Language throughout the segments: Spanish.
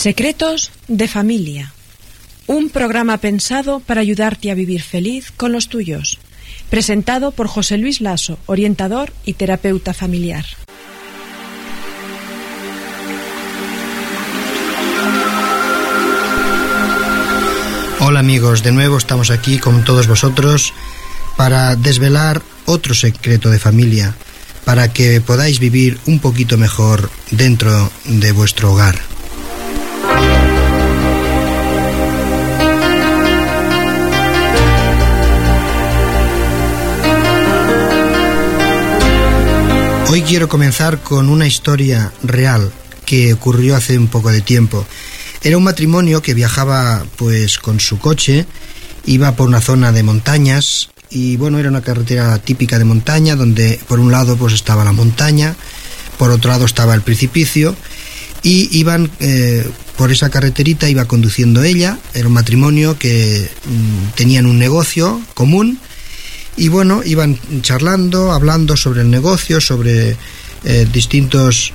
Secretos de familia. Un programa pensado para ayudarte a vivir feliz con los tuyos. Presentado por José Luis Lasso, orientador y terapeuta familiar. Hola amigos, de nuevo estamos aquí con todos vosotros para desvelar otro secreto de familia, para que podáis vivir un poquito mejor dentro de vuestro hogar. Hoy quiero comenzar con una historia real que ocurrió hace un poco de tiempo. Era un matrimonio que viajaba pues con su coche, iba por una zona de montañas y bueno, era una carretera típica de montaña donde por un lado pues estaba la montaña, por otro lado estaba el precipicio y iban por esa carreterita, iba conduciendo ella. Era un matrimonio que tenían un negocio común y bueno, iban charlando, hablando sobre el negocio, sobre distintos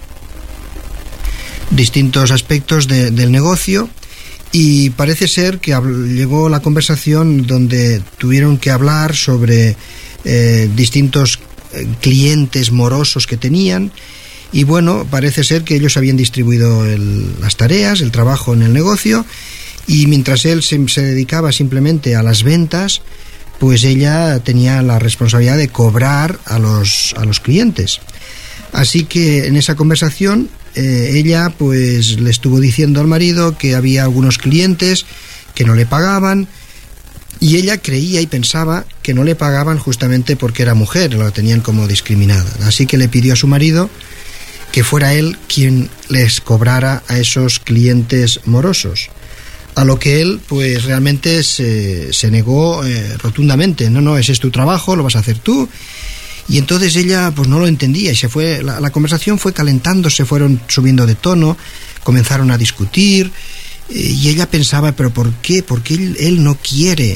aspectos del negocio, y parece ser que llegó la conversación donde tuvieron que hablar sobre distintos clientes morosos que tenían, y bueno, parece ser que ellos habían distribuido las tareas, el trabajo en el negocio, y mientras él se dedicaba simplemente a las ventas, pues ella tenía la responsabilidad de cobrar a los clientes. Así que en esa conversación ella pues le estuvo diciendo al marido que había algunos clientes que no le pagaban, y ella creía y pensaba que no le pagaban justamente porque era mujer, la tenían como discriminada. Así que le pidió a su marido que fuera él quien les cobrara a esos clientes morosos. A lo que él pues realmente se negó rotundamente. No, ese es tu trabajo, lo vas a hacer tú. Y entonces ella pues no lo entendía y se fue, la conversación fue calentándose, fueron subiendo de tono, comenzaron a discutir, y ella pensaba, pero ¿por qué? ¿Por qué él no quiere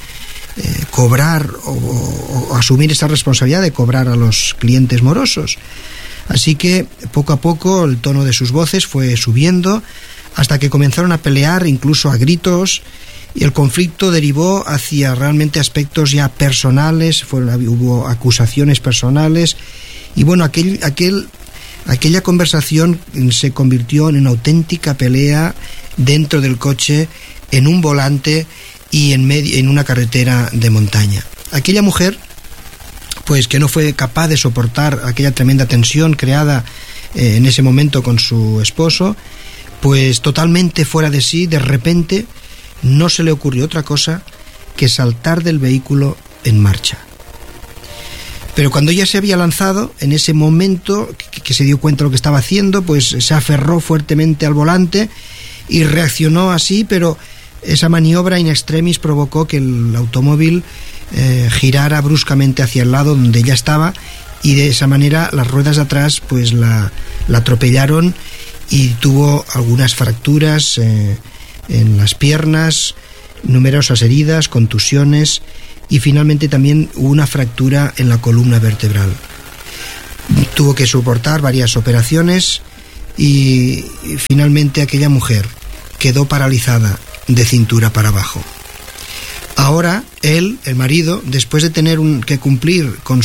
cobrar o asumir esa responsabilidad de cobrar a los clientes morosos? Así que poco a poco el tono de sus voces fue subiendo hasta que comenzaron a pelear, incluso a gritos, y el conflicto derivó hacia realmente aspectos ya personales, hubo acusaciones personales, y bueno, aquella conversación se convirtió en una auténtica pelea dentro del coche, en un volante y en una carretera de montaña. Aquella mujer, pues que no fue capaz de soportar aquella tremenda tensión creada en ese momento con su esposo, pues totalmente fuera de sí, de repente no se le ocurrió otra cosa que saltar del vehículo en marcha. Pero cuando ella se había lanzado, en ese momento que se dio cuenta de lo que estaba haciendo, pues se aferró fuertemente al volante y reaccionó así, pero esa maniobra in extremis provocó que el automóvil girara bruscamente hacia el lado donde ella estaba, y de esa manera las ruedas de atrás pues la atropellaron y tuvo algunas fracturas en las piernas, numerosas heridas, contusiones, y finalmente también hubo una fractura en la columna vertebral. Tuvo que soportar varias operaciones y finalmente aquella mujer quedó paralizada de cintura para abajo. Ahora él, el marido, después de tener que cumplir con